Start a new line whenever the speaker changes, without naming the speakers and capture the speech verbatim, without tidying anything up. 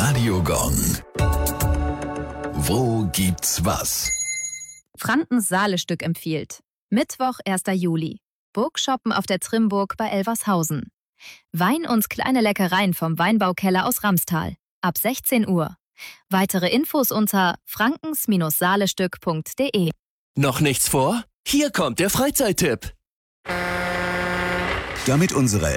Radiogong. Wo gibt's was?
Frankens Saale-Stück empfiehlt. Mittwoch, erster Juli. Burgshoppen auf der Trimburg bei Elvershausen. Wein und kleine Leckereien vom Weinbaukeller aus Ramstal. Ab sechzehn Uhr. Weitere Infos unter frankens Saale-Stück punkt de.
Noch nichts vor? Hier kommt der Freizeittipp.
Damit unsere